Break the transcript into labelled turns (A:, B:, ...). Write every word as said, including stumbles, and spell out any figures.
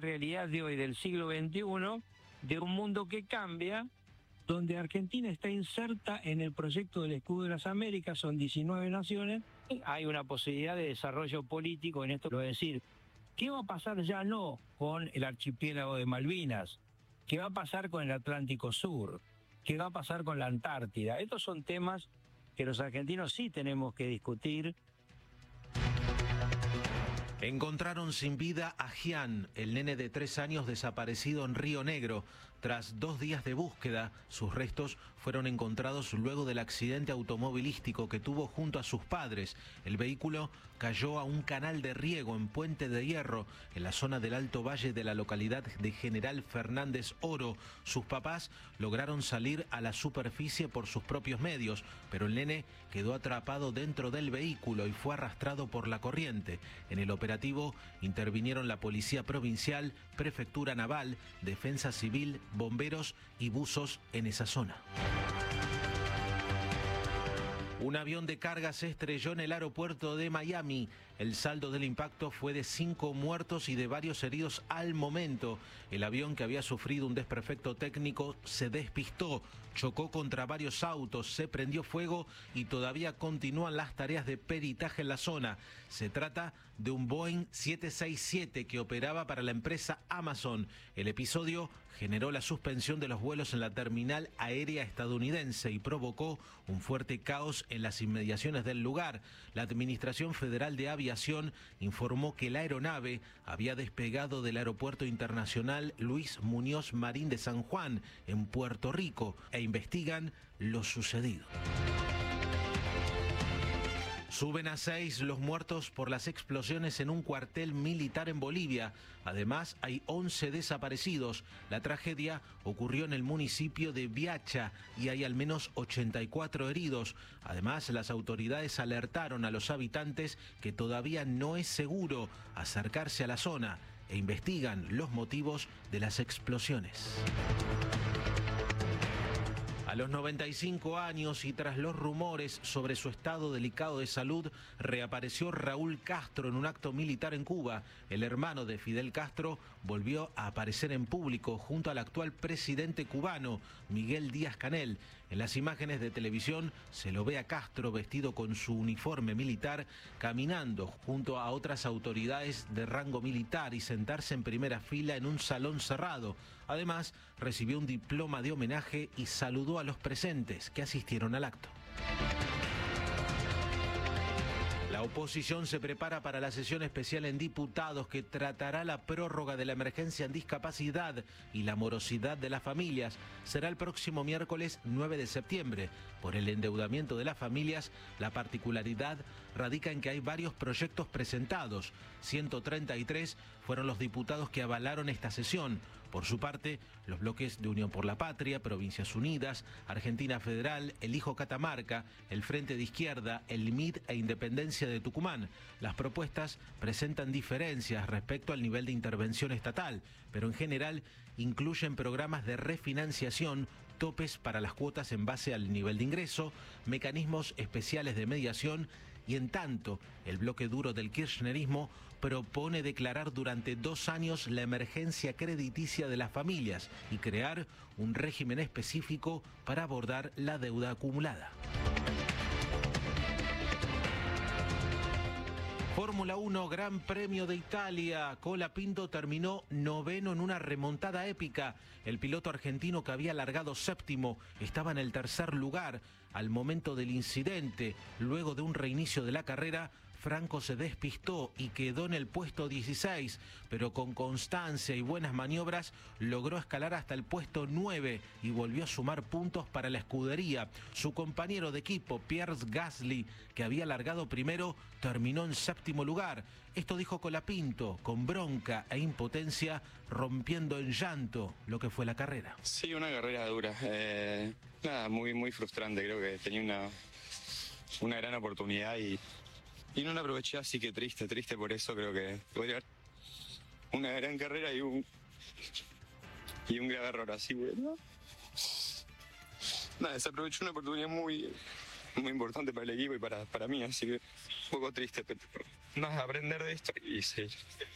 A: realidad de hoy, del siglo veintiuno, de un mundo que cambia, donde Argentina está inserta en el proyecto del Escudo de las Américas, son diecinueve naciones, y hay una posibilidad de desarrollo político en esto. Es decir, ¿qué va a pasar ya no con el archipiélago de Malvinas? ¿Qué va a pasar con el Atlántico Sur? ¿Qué va a pasar con la Antártida? Estos son temas que los argentinos sí tenemos que discutir.
B: Encontraron sin vida a Gian, el nene de tres años desaparecido en Río Negro. Tras dos días de búsqueda, sus restos fueron encontrados luego del accidente automovilístico que tuvo junto a sus padres. El vehículo cayó a un canal de riego en Puente de Hierro, en la zona del Alto Valle de la localidad de General Fernández Oro. Sus papás lograron salir a la superficie por sus propios medios, pero el nene quedó atrapado dentro del vehículo y fue arrastrado por la corriente. En el operativo intervinieron la Policía Provincial, Prefectura Naval, Defensa Civil, bomberos y buzos en esa zona. Un avión de carga se estrelló en el aeropuerto de Miami. El saldo del impacto fue de cinco muertos y de varios heridos al momento. El avión, que había sufrido un desperfecto técnico, se despistó, chocó contra varios autos, se prendió fuego y todavía continúan las tareas de peritaje en la zona. Se trata de un Boeing siete seis siete que operaba para la empresa Amazon. El episodio generó la suspensión de los vuelos en la terminal aérea estadounidense y provocó un fuerte caos en las inmediaciones del lugar. La Administración Federal de Aviación informó que la aeronave había despegado del Aeropuerto Internacional Luis Muñoz Marín de San Juan, en Puerto Rico, e investigan lo sucedido. Suben a seis los muertos por las explosiones en un cuartel militar en Bolivia. Además, hay once desaparecidos. La tragedia ocurrió en el municipio de Viacha y hay al menos ochenta y cuatro heridos. Además, las autoridades alertaron a los habitantes que todavía no es seguro acercarse a la zona e investigan los motivos de las explosiones. A los noventa y cinco años y tras los rumores sobre su estado delicado de salud, reapareció Raúl Castro en un acto militar en Cuba. El hermano de Fidel Castro volvió a aparecer en público junto al actual presidente cubano, Miguel Díaz-Canel. En las imágenes de televisión se lo ve a Castro vestido con su uniforme militar, caminando junto a otras autoridades de rango militar y sentarse en primera fila en un salón cerrado. Además, recibió un diploma de homenaje y saludó a los presentes que asistieron al acto. La oposición se prepara para la sesión especial en diputados que tratará la prórroga de la emergencia en discapacidad y la morosidad de las familias. Será el próximo miércoles nueve de septiembre. Por el endeudamiento de las familias, la particularidad radica en que hay varios proyectos presentados. ciento treinta y tres fueron los diputados que avalaron esta sesión. Por su parte, los bloques de Unión por la Patria, Provincias Unidas, Argentina Federal, Elijo Catamarca, el Frente de Izquierda, el M I D e Independencia de Tucumán. Las propuestas presentan diferencias respecto al nivel de intervención estatal, pero en general incluyen programas de refinanciación, topes para las cuotas en base al nivel de ingreso, mecanismos especiales de mediación y, en tanto, el bloque duro del kirchnerismo propone declarar durante dos años la emergencia crediticia de las familias y crear un régimen específico para abordar la deuda acumulada. Fórmula uno, Gran Premio de Italia. Colapinto terminó noveno en una remontada épica. El piloto argentino, que había largado séptimo, estaba en el tercer lugar al momento del incidente. Luego de un reinicio de la carrera, Franco se despistó y quedó en el puesto dieciséis, pero con constancia y buenas maniobras logró escalar hasta el puesto nueve y volvió a sumar puntos para la escudería. Su compañero de equipo, Pierre Gasly, que había largado primero, terminó en séptimo lugar. Esto dijo Colapinto, con bronca e impotencia, rompiendo en llanto lo que fue la carrera.
C: Sí, una carrera dura. Eh, nada, muy, muy frustrante. Creo que tenía una, una gran oportunidad y... Y no la aproveché, así que triste, triste por eso. Creo que podría haber una gran carrera y un y un grave error así, ¿no? Nada, desaprovechó una oportunidad muy, muy importante para el equipo y para, para mí, así que un poco triste, pero nada, aprender de esto y seguir.